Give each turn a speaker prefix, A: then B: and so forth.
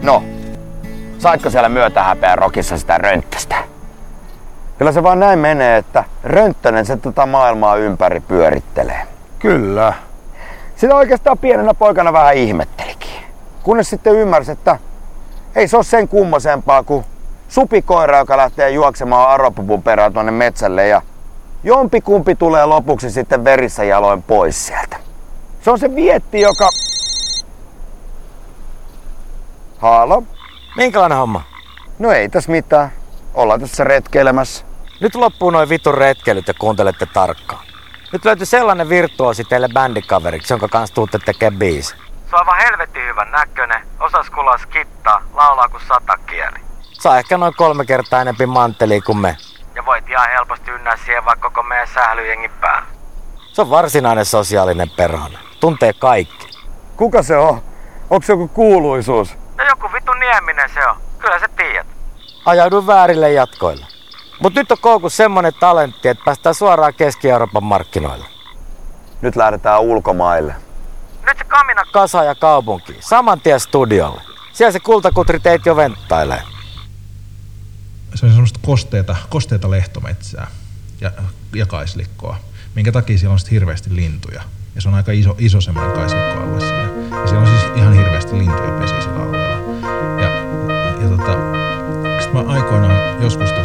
A: No, saitko siellä myötähäpeän rokissa sitä rönttästä? Kyllä se vaan näin menee, että Rönttänen se tätä maailmaa ympäri pyörittelee.
B: Kyllä.
A: Sitä oikeastaan pienenä poikana vähän ihmettelikin. Kunnes sitten ymmärsi, että ei se ole sen kummosempaa kuin supikoira, joka lähtee juoksemaan aropupun perään tuonne metsälle ja jompikumpi tulee lopuksi sitten verissä jaloin pois sieltä. Se on se vietti, joka... Haalo?
C: Minkälainen homma?
A: No ei tässä mitään. Ollaan tässä retkeilemässä.
C: Nyt loppuu noin vitun retkeilyt ja kuuntelette tarkkaan. Nyt löytyi sellainen virtuoosi teille bändikaveriksi, jonka kanssa tuutte tekee biisi. Se on aivan helvetin hyvän näköinen, osas kulaa skittaa, laulaa kuin satakieli. Saa ehkä noin 3 kertaa enempi manttelia kuin me. Ja voit ihan helposti ynnää siihen vaikka koko meidän sählyjengin päällä. Se on varsinainen sosiaalinen perhana. Tuntee kaikki.
A: Kuka se on? Onko se joku kuuluisuus?
C: No joku vittu Nieminen se on. Kyllä sä tiedät. Ajauduin väärille jatkoille. Mut nyt on koukussa semmonen talentti, että päästään suoraan Keski-Euroopan markkinoille.
A: Nyt lähdetään ulkomaille.
C: Nyt se kamina kasa ja kaupunkiin. Saman tien studiolle. Siellä se kultakutri teit jo venttailee.
B: Se on semmoista kosteita lehtometsää ja kaislikkoa, minkä takia siellä on sitten hirveästi lintuja. Ja se on aika iso semmoinen kaislikkoalue siinä. Ja siellä on siis ihan hirveästi lintuja pesi sillä alueella. Sitten mä aikoinaan joskus